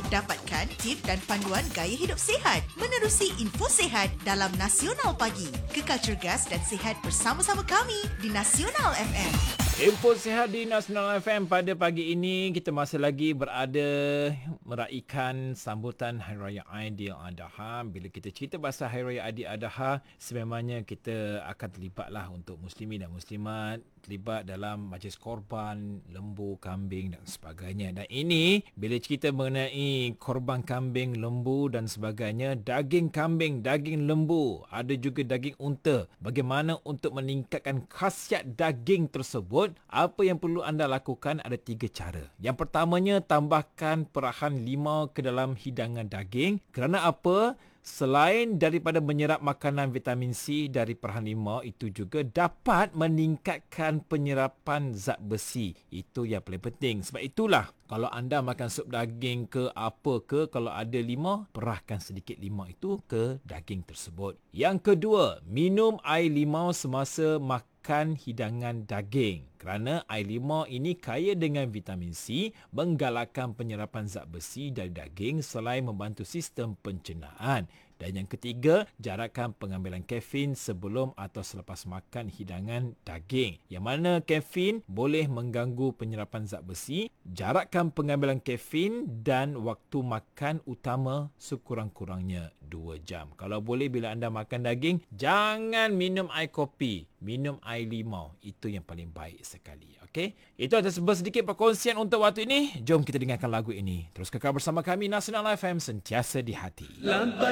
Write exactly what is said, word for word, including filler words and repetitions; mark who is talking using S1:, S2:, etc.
S1: Dapatkan tip dan panduan gaya hidup sihat menerusi info sihat dalam Nasional Pagi. Kekal cergas dan sihat bersama-sama kami di Nasional F M.
S2: Info sihat di Nasional F M pada pagi ini, kita masih lagi berada meraihkan sambutan Hari Raya Aidiladha. Bila kita cerita pasal Hari Raya Aidiladha, sememangnya kita akan terlibatlah untuk muslimin dan muslimat terlibat dalam majlis korban, lembu, kambing dan sebagainya. Dan ini, bila cerita mengenai korban kambing, lembu dan sebagainya, daging kambing, daging lembu, ada juga daging unta. Bagaimana untuk meningkatkan khasiat daging tersebut? Apa yang perlu anda lakukan? Ada tiga cara. Yang pertamanya, tambahkan perahan limau ke dalam hidangan daging. Kerana apa? Selain daripada menyerap makanan vitamin C dari perahan limau, itu juga dapat meningkatkan penyerapan zat besi. Itu yang paling penting. Sebab itulah, kalau anda makan sup daging ke apa ke, kalau ada limau, perahkan sedikit limau itu ke daging tersebut. Yang kedua, minum air limau semasa makan hidangan daging. Kerana air limau ini kaya dengan vitamin C, menggalakkan penyerapan zat besi dari daging selain membantu sistem pencernaan. Dan yang ketiga, jarakkan pengambilan kafein sebelum atau selepas makan hidangan daging. Yang mana kafein boleh mengganggu penyerapan zat besi. Jarakkan pengambilan kafein dan waktu makan utama sekurang-kurangnya dua jam. Kalau boleh, bila anda makan daging, jangan minum air kopi. Minum air limau. Itu yang paling baik sekali. Okey? Itu ada sedikit perkongsian untuk waktu ini. Jom kita dengarkan lagu ini. Terus kekal bersama kami, Nasional F M, sentiasa di hati.